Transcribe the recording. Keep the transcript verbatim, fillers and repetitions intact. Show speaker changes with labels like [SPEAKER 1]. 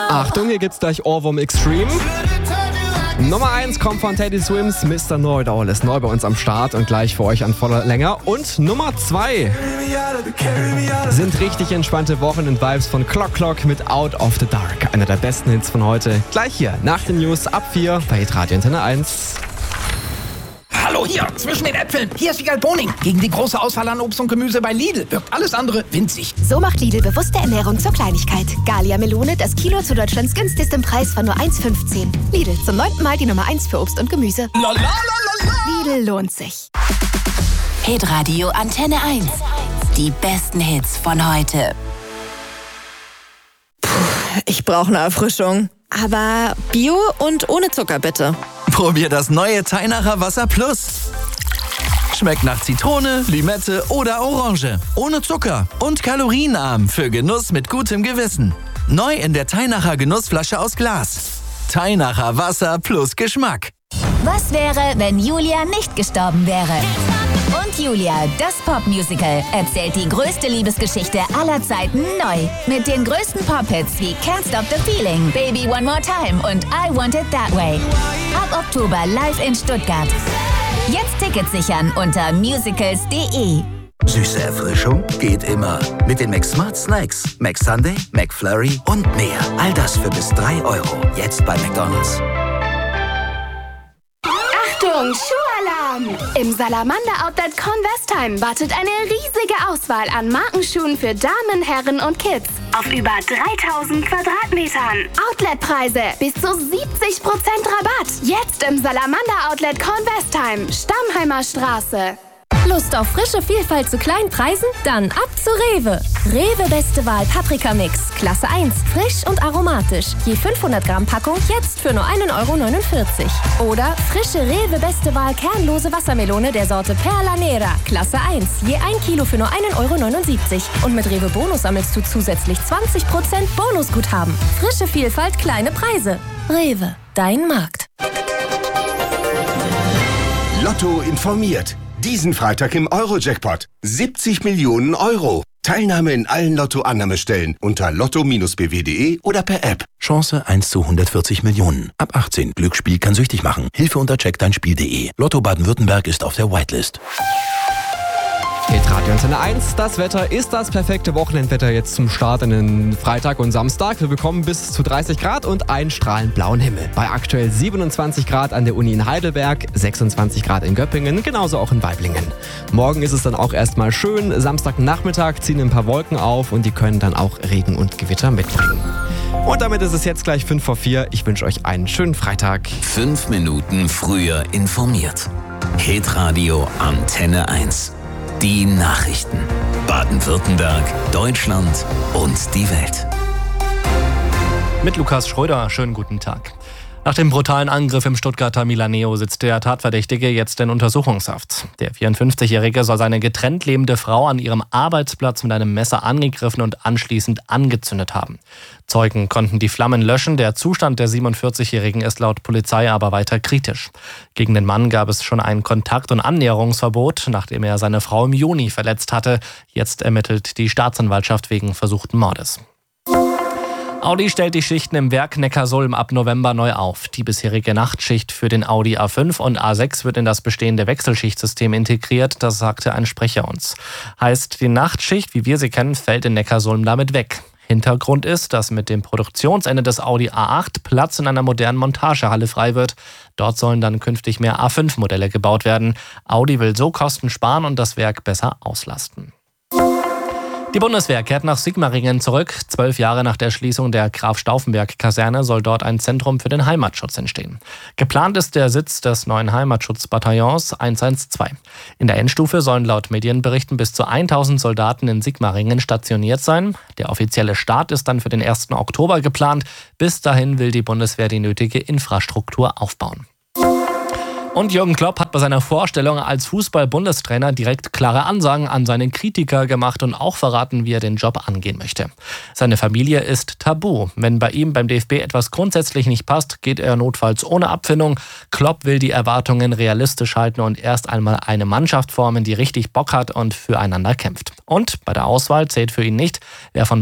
[SPEAKER 1] Achtung, hier gibt's gleich Ohrwurm Extreme. Nummer eins kommt von Teddy Swims, Mister Know-It-All ist neu bei uns am Start und gleich für euch an voller Länge. Und Nummer zwei sind richtig entspannte Wochenend-Vibes von Clock Clock mit Out of the Dark. Einer der besten Hits von heute. Gleich hier, nach den News ab vier bei hitradio Antenne eins.
[SPEAKER 2] Hallo hier, zwischen den Äpfeln. Hier ist Wiegald Boning. Gegen die große Auswahl an Obst und Gemüse bei Lidl wirkt alles andere winzig.
[SPEAKER 3] So macht Lidl bewusste Ernährung zur Kleinigkeit. Gallia Melone, das Kilo zu Deutschlands günstigstem Preis von nur eins fünfzehn. Lidl, zum neunten Mal die Nummer eins für Obst und Gemüse.
[SPEAKER 2] La, la, la, la, la.
[SPEAKER 3] Lidl lohnt sich.
[SPEAKER 4] Hitradio Antenne eins. Die besten Hits von heute.
[SPEAKER 5] Puh, ich brauche eine Erfrischung. Aber Bio und ohne Zucker bitte.
[SPEAKER 6] Probier das neue Teinacher Wasser Plus. Schmeckt nach Zitrone, Limette oder Orange. Ohne Zucker und kalorienarm für Genuss mit gutem Gewissen. Neu in der Teinacher Genussflasche aus Glas. Teinacher Wasser plus Geschmack.
[SPEAKER 4] Was wäre, wenn Julia nicht gestorben wäre? Und Julia, das Popmusical, erzählt die größte Liebesgeschichte aller Zeiten neu. Mit den größten Pop-Hits wie Can't Stop the Feeling, Baby One More Time und I Want It That Way. Ab Oktober live in Stuttgart. Jetzt Tickets sichern unter musicals punkt de.
[SPEAKER 7] Süße Erfrischung geht immer. Mit den McSmart Snacks, McSunday, McFlurry und mehr. All das für bis drei Euro. Jetzt bei McDonald's.
[SPEAKER 8] Achtung, Schuhalarm! Im Salamander Outlet Convestheim wartet eine riesige Auswahl an Markenschuhen für Damen, Herren und Kids. Auf über dreitausend Quadratmetern. Outletpreise bis zu siebzig Prozent Rabatt. Jetzt im Salamander Outlet Convestheim, Stammheimer Straße.
[SPEAKER 9] Lust auf frische Vielfalt zu kleinen Preisen? Dann ab zu Rewe. Rewe Beste Wahl Paprika-Mix. Klasse eins. Frisch und aromatisch. Je fünfhundert Gramm Packung jetzt für nur ein Euro neunundvierzig. Oder frische Rewe Beste Wahl kernlose Wassermelone der Sorte Perla Nera. Klasse eins. Je ein Kilo für nur ein Euro neunundsiebzig. Und mit Rewe Bonus sammelst du zusätzlich zwanzig Prozent Bonusguthaben. Frische Vielfalt, kleine Preise. Rewe, dein Markt.
[SPEAKER 10] Lotto informiert. Diesen Freitag im Euro-Jackpot. siebzig Millionen Euro. Teilnahme in allen Lotto-Annahmestellen unter lotto b w punkt de oder per App.
[SPEAKER 11] Chance eins zu hundertvierzig Millionen. Ab achtzehn. Glücksspiel kann süchtig machen. Hilfe unter check dein spiel punkt de. Lotto Baden-Württemberg ist auf der Whitelist.
[SPEAKER 1] hitradio Antenne eins, das Wetter ist das perfekte Wochenendwetter jetzt zum Start in den Freitag und Samstag. Wir bekommen bis zu dreißig Grad und einen strahlend blauen Himmel. Bei aktuell siebenundzwanzig Grad an der Uni in Heidelberg, sechsundzwanzig Grad in Göppingen, genauso auch in Weiblingen. Morgen ist es dann auch erstmal schön. Samstagnachmittag ziehen ein paar Wolken auf und die können dann auch Regen und Gewitter mitbringen. Und damit ist es jetzt gleich fünf vor vier. Ich wünsche euch einen schönen Freitag.
[SPEAKER 12] Fünf Minuten früher informiert. Hitradio Antenne eins. Die Nachrichten. Baden-Württemberg, Deutschland und die Welt.
[SPEAKER 13] Mit Lukas Schröder, schönen guten Tag. Nach dem brutalen Angriff im Stuttgarter Milaneo sitzt der Tatverdächtige jetzt in Untersuchungshaft. Der vierundfünfzigjährige soll seine getrennt lebende Frau an ihrem Arbeitsplatz mit einem Messer angegriffen und anschließend angezündet haben. Zeugen konnten die Flammen löschen. Der Zustand der siebenundvierzigjährigen ist laut Polizei aber weiter kritisch. Gegen den Mann gab es schon ein Kontakt- und Annäherungsverbot, nachdem er seine Frau im Juni verletzt hatte. Jetzt ermittelt die Staatsanwaltschaft wegen versuchten Mordes. Audi stellt die Schichten im Werk Neckarsulm ab November neu auf. Die bisherige Nachtschicht für den Audi A fünf und A sechs wird in das bestehende Wechselschichtsystem integriert, das sagte ein Sprecher uns. Heißt, die Nachtschicht, wie wir sie kennen, fällt in Neckarsulm damit weg. Hintergrund ist, dass mit dem Produktionsende des Audi A acht Platz in einer modernen Montagehalle frei wird. Dort sollen dann künftig mehr A fünf Modelle gebaut werden. Audi will so Kosten sparen und das Werk besser auslasten. Die Bundeswehr kehrt nach Sigmaringen zurück. Zwölf Jahre nach der Schließung der Graf-Stauffenberg-Kaserne soll dort ein Zentrum für den Heimatschutz entstehen. Geplant ist der Sitz des neuen Heimatschutzbataillons hundertzwölf. In der Endstufe sollen laut Medienberichten bis zu tausend Soldaten in Sigmaringen stationiert sein. Der offizielle Start ist dann für den ersten Oktober geplant. Bis dahin will die Bundeswehr die nötige Infrastruktur aufbauen. Und Jürgen Klopp hat bei seiner Vorstellung als Fußball-Bundestrainer direkt klare Ansagen an seine Kritiker gemacht und auch verraten, wie er den Job angehen möchte. Seine Familie ist tabu. Wenn bei ihm beim D F B etwas grundsätzlich nicht passt, geht er notfalls ohne Abfindung. Klopp will die Erwartungen realistisch halten und erst einmal eine Mannschaft formen, die richtig Bock hat und füreinander kämpft. Und bei der Auswahl zählt für ihn nicht, wer von